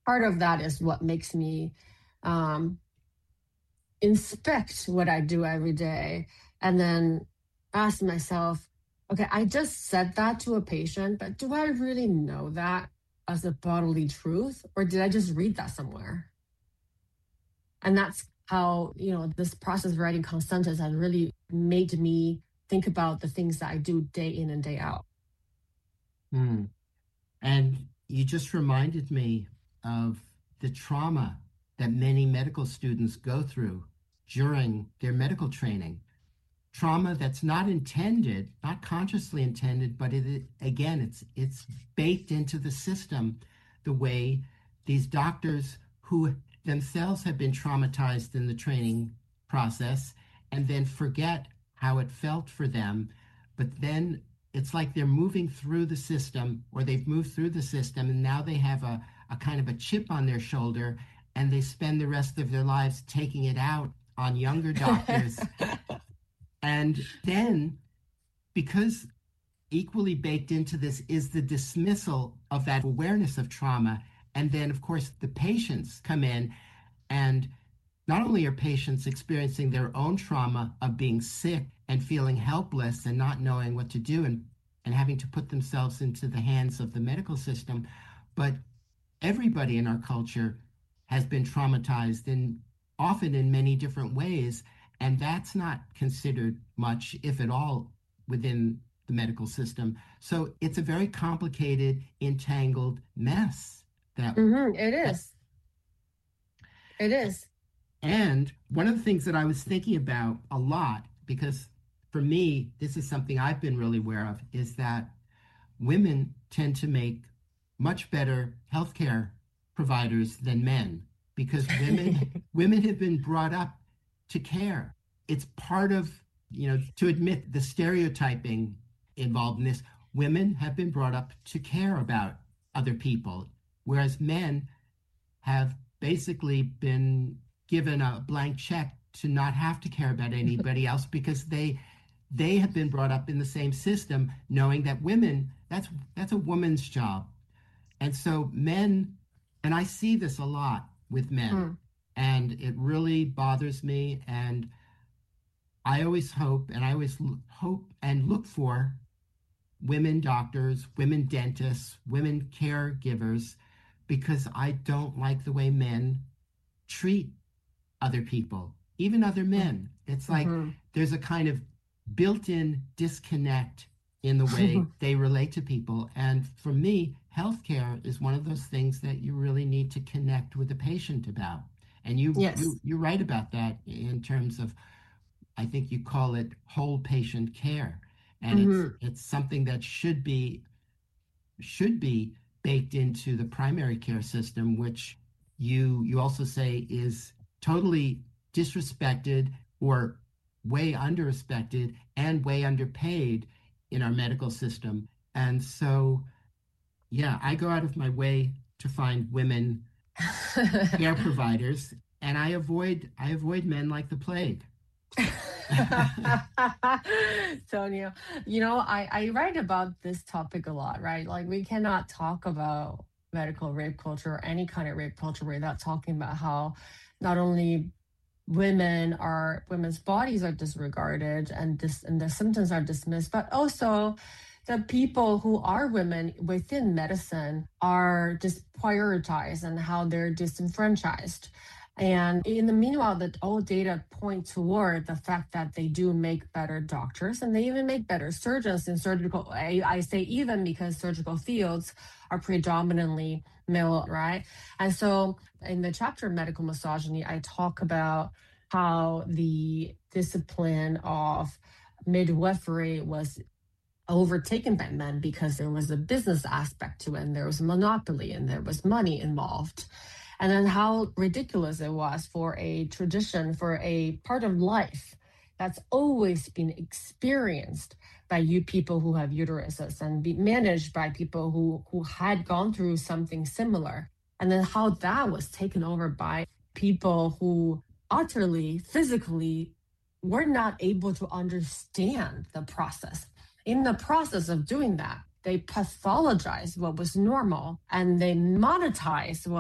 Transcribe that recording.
part of that is what makes me um, inspect what I do every day and then ask myself, okay, I just said that to a patient, but do I really know that as a bodily truth, or did I just read that somewhere? And that's how, this process of writing Constantes has really made me think about the things that I do day in and day out. Hmm. And you just reminded me of the trauma that many medical students go through during their medical training. Trauma that's not intended, not consciously intended, but again, it's baked into the system the way these doctors who themselves have been traumatized in the training process and then forget how it felt for them, but then it's like they're moving through the system or they've moved through the system and now they have a kind of a chip on their shoulder and they spend the rest of their lives taking it out on younger doctors. And then, because equally baked into this is the dismissal of that awareness of trauma. And then, of course, the patients come in, and not only are patients experiencing their own trauma of being sick and feeling helpless and not knowing what to do and having to put themselves into the hands of the medical system, but everybody in our culture has been traumatized and often in many different ways. And that's not considered much, if at all, within the medical system. So it's a very complicated, entangled mess that, It that is. It is. and one of the things that I was thinking about a lot, because for me, this is something I've been really aware of, is that women tend to make much better healthcare providers than men because women have been brought up to care. It's part of, to admit the stereotyping involved in this. Women have been brought up to care about other people, whereas men have basically been given a blank check to not have to care about anybody else because they have been brought up in the same system knowing that women, that's a woman's job. And so men, and I see this a lot with men, Mm. and it really bothers me. And I always hope and look for women doctors, women dentists, women caregivers, because I don't like the way men treat other people, even other men. It's like Mm-hmm. there's a kind of built in disconnect in the way they relate to people. And for me, healthcare is one of those things that you really need to connect with the patient about. And Yes. you're right about that in terms of, I think you call it whole patient care. And Hmm. it's something that should be baked into the primary care system, which you also say is totally disrespected or way underrespected and way underpaid in our medical system. And so, yeah, I go out of my way to find women care providers, and I avoid men like the plague. Sonia, I write about this topic a lot, right? Like, we cannot talk about medical rape culture or any kind of rape culture without talking about how not only women's bodies are disregarded and the symptoms are dismissed, but also the people who are women within medicine are just prioritized and how they're disenfranchised. And in the meanwhile, that all data point toward the fact that they do make better doctors and they even make better surgeons in surgical. I say even because surgical fields are predominantly male, right? And so in the chapter Medical Misogyny, I talk about how the discipline of midwifery was overtaken by men because there was a business aspect to it and there was a monopoly and there was money involved. And then how ridiculous it was for a tradition, for a part of life that's always been experienced by you people who have uteruses and be managed by people who had gone through something similar. And then how that was taken over by people who utterly, physically were not able to understand the process. In the process of doing that, they pathologized what was normal and they monetized what